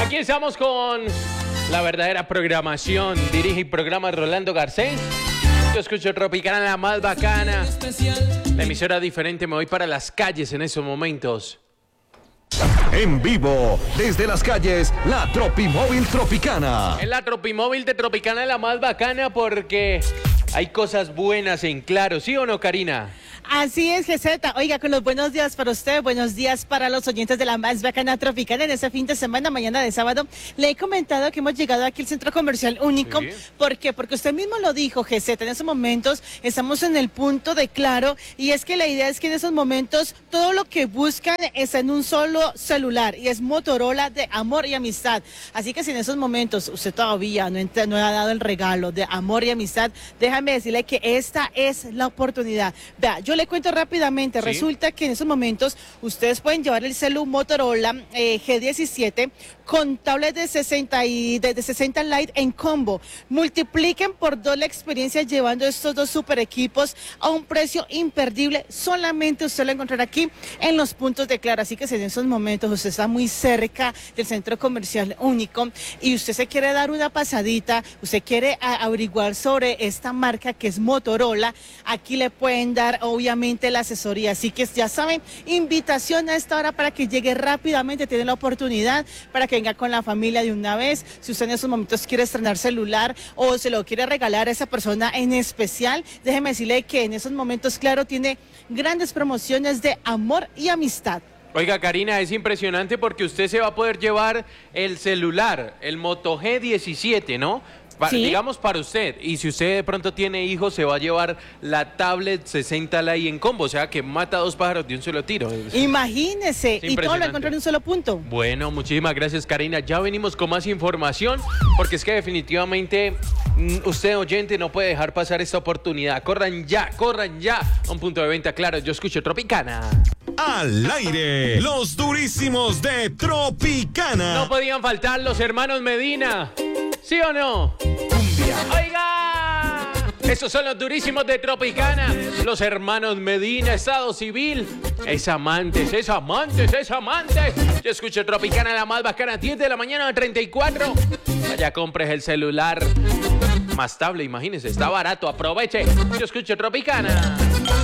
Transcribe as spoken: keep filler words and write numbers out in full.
Aquí estamos con la verdadera programación. Dirige y programa Rolando Garcés. Yo escucho Tropicana, la más bacana. La emisora diferente, me voy para las calles en esos momentos. En vivo, desde las calles, la Tropimóvil Tropicana. En la Tropimóvil de Tropicana, la más bacana, porque hay cosas buenas en claro, ¿sí o no, Karina? Así es, G Z. Oiga, con los buenos días para usted, buenos días para los oyentes de la más bacana Tropicana. En este fin de semana, mañana de sábado, le he comentado que hemos llegado aquí al Centro Comercial Único. ¿Sí? ¿Por qué? Porque usted mismo lo dijo, G Z. En esos momentos estamos en el punto de claro, y es que la idea es que en esos momentos todo lo que buscan es en un solo celular, y es Motorola de amor y amistad. Así que si en esos momentos usted todavía no, entra, no ha dado el regalo de amor y amistad, déjame decirle que esta es la oportunidad. Vea, yo le cuento rápidamente. ¿Sí? Resulta que en esos momentos ustedes pueden llevar el celu Motorola eh, G diecisiete con tablet de sesenta y de, de sesenta Lite en combo. Multipliquen por dos la experiencia llevando estos dos super equipos a un precio imperdible. Solamente usted lo encontrará aquí en los puntos de Claro. Así que si en esos momentos usted está muy cerca del Centro Comercial Único y usted se quiere dar una pasadita, usted quiere a, averiguar sobre esta marca que es Motorola, aquí le pueden dar obviamente la asesoría. Así que ya saben, invitación a esta hora para que llegue rápidamente, tiene la oportunidad para que venga con la familia de una vez. Si usted en esos momentos quiere estrenar celular o se lo quiere regalar a esa persona en especial, déjeme decirle que en esos momentos Claro tiene grandes promociones de amor y amistad. Oiga, Karina, es impresionante porque usted se va a poder llevar el celular, el Moto G diecisiete, ¿no? Pa, ¿Sí? Digamos para usted, y si usted de pronto tiene hijos, se va a llevar la tablet sesenta Lite en combo, o sea que mata a dos pájaros de un solo tiro. Imagínese, y todo lo encontró en un solo punto. Bueno, muchísimas gracias, Karina. Ya venimos con más información, porque es que definitivamente usted, oyente, no puede dejar pasar esta oportunidad. Corran ya, corran ya a un punto de venta Claro. Yo escucho Tropicana. Al aire, los durísimos de Tropicana. No podían faltar los hermanos Medina. ¿Sí o no? Cumbia. ¡Oiga! Esos son los durísimos de Tropicana. Los hermanos Medina, Estado Civil. Es amantes, es amantes, es amantes. Yo escucho Tropicana, la más bacana. diez de la mañana, treinta y cuatro. Vaya, compres el celular más estable, imagínese. Está barato, aproveche. Yo escucho Tropicana.